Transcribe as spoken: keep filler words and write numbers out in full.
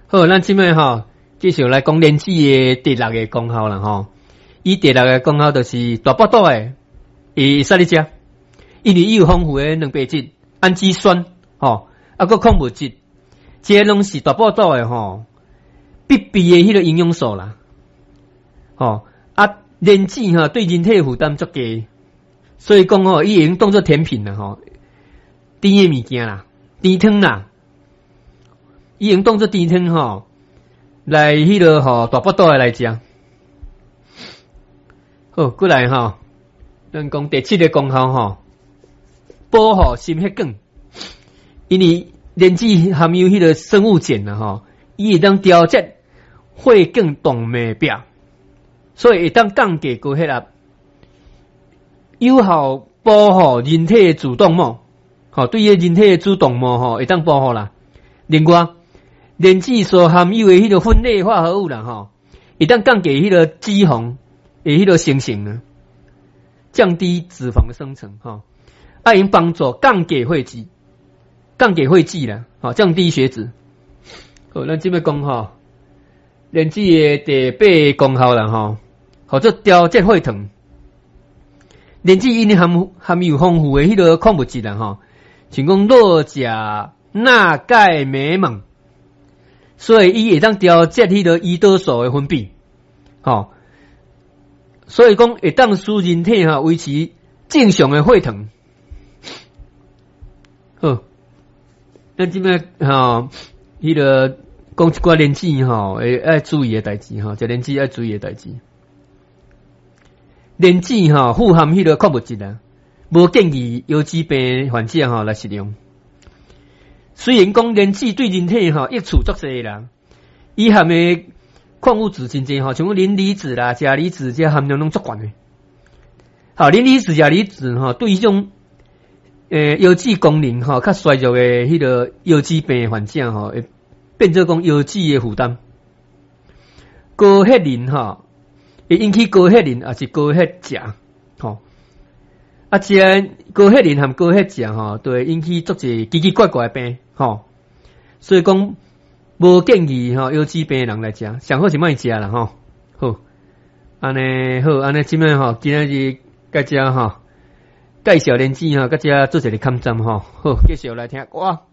好，咱即摆吼继续来讲莲子的第六个功效啦吼。伊第六个功效就是大腹肚的，会使你食，因为伊有丰富的蛋白质、氨基酸，吼，啊个矿物质，这些拢是大腹肚的吼必备的迄个营养素啦。吼啊，莲子吼对人体负担足低，所以讲吼，伊已经当作甜品啦吼，甜的物件啦，甜汤啦。伊用当作甜汤吼，来迄个吼大腹肚的来食。好，过来吼，咱讲第七个功效吼，保护心血管。因为莲子含有迄个生物碱啦吼，伊会当调节血管动脉表，所以会当降低高血压，有效保护人体的主动脉。吼，对于人体的主动脉吼会当保护啦。另外，莲子所含有的迄个酚类化合物啦，吼，会当降低迄个脂肪的迄个生成啊，降低脂肪的生成，吼，啊，用帮助降低血脂，降低血脂啦，吼，降低血脂。好，咱即摆讲吼，莲子的第八个功效啦，吼，或者调节血糖。莲子因含含有丰富的迄个矿物质啦，吼，像讲铬、钾、钠、钙、镁、锰。所以伊会当调节迄个胰岛素的分泌，吼，所以讲会当使人体哈维持正常的血糖。好，咱即摆吼，迄个讲一寡莲子吼，会爱注意的代志吼，食莲子爱注意的代志。莲子吼富含迄个矿物质啊，无建议腰子病患者吼来食用。虽然讲莲子对人体吼益处足侪啦，伊含的矿物质真侪吼，像磷离子啦、钾离子这含量拢足悬的。好，磷离子、钾离子吼对迄种诶腰子功能吼较衰弱的迄个腰子病患者吼，会变做讲腰子的负担。高血磷吼会引起高血磷，也是高血钾吼。啊，这高血磷含高血钾吼，都会引起足侪奇奇怪怪的病吼。所以讲，无建议吼腰子病人来食，上好是莫食啦吼。好，安尼好，安尼即摆吼，今仔日甲遮吼介绍莲子吼，甲遮做一个抗战吼。好，继续来听歌。